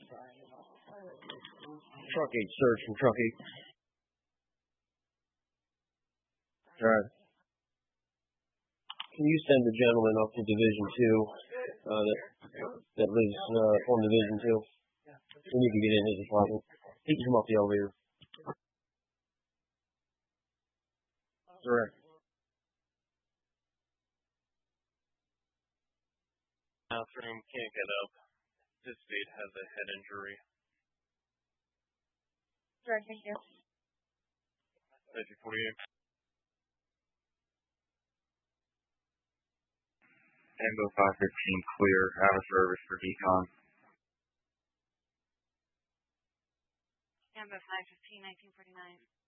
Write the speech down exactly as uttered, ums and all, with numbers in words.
Truck eight, surge from truck eight. All right. Can you send the gentleman up to Division Two uh, that that lives uh, on Division Two? And you can get in his apartment. He can come up the elevator. Correct. Bathroom can't get up. This Anticipate has a head injury. Sure, thank you. nineteen forty-eight. Tango five fifteen clear, out of service for decon. Tango five fifteen, nineteen forty-nine.